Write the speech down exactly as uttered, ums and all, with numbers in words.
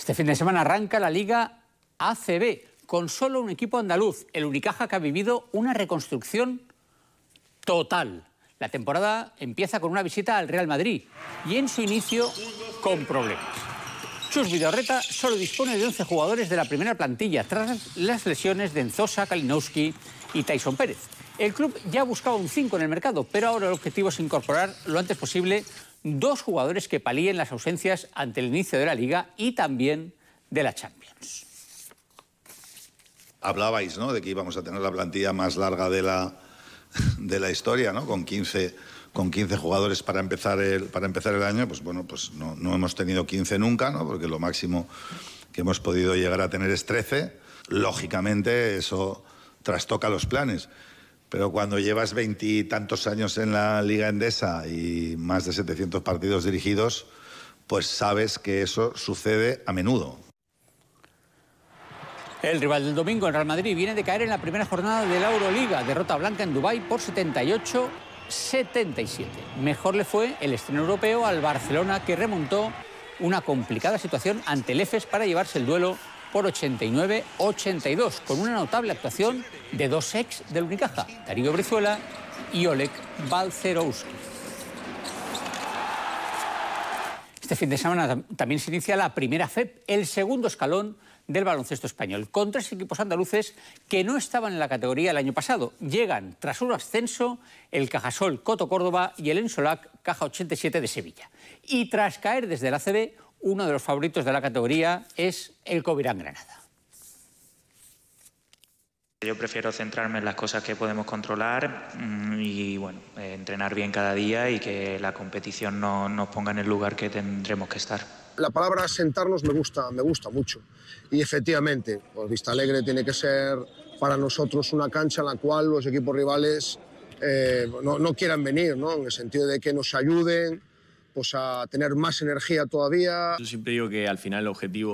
Este fin de semana arranca la Liga A C B, con solo un equipo andaluz, el Unicaja, que ha vivido una reconstrucción total. La temporada empieza con una visita al Real Madrid y en su inicio con problemas. Chus Vidorreta solo dispone de once jugadores de la primera plantilla tras las lesiones de Enzosa, Kalinowski y Tyson Pérez. El club ya buscaba un cinco en el mercado, pero ahora el objetivo es incorporar lo antes posible dos jugadores que palíen las ausencias ante el inicio de la Liga y también de la Champions. Hablabais, ¿no?, de que íbamos a tener la plantilla más larga de la, de la historia, ¿no?, con quince, con quince jugadores para empezar el, para empezar el año. Pues bueno, pues no, no hemos tenido quince nunca, ¿no?, porque lo máximo que hemos podido llegar a tener es trece. Lógicamente eso trastoca los planes. Pero cuando llevas veintitantos años en la Liga Endesa y más de setecientos partidos dirigidos, pues sabes que eso sucede a menudo. El rival del domingo, el Real Madrid, viene de caer en la primera jornada de la Euroliga. Derrota blanca en Dubái por setenta y ocho a setenta y siete. Mejor le fue el estreno europeo al Barcelona, que remontó una complicada situación ante el Efes para llevarse el duelo por ochenta y nueve a ochenta y dos, con una notable actuación de dos ex del Unicaja, Darío Brizuela y Oleg Balcerowski. Este fin de semana también se inicia la primera F E P, el segundo escalón del baloncesto español, con tres equipos andaluces que no estaban en la categoría el año pasado. Llegan, tras su ascenso, el Cajasol Coto Córdoba y el Ensolac Caja ochenta y siete de Sevilla. Y tras caer desde la A C B, uno de los favoritos de la categoría es el Covirán Granada. Yo prefiero centrarme en las cosas que podemos controlar y bueno, eh, entrenar bien cada día y que la competición no nos ponga en el lugar que tendremos que estar. La palabra sentarnos me gusta, me gusta mucho. Y efectivamente, pues Vista Alegre tiene que ser para nosotros una cancha en la cual los equipos rivales eh, no, no quieran venir, ¿no?, en el sentido de que nos ayuden pues, a tener más energía todavía. Yo siempre digo que al final el objetivo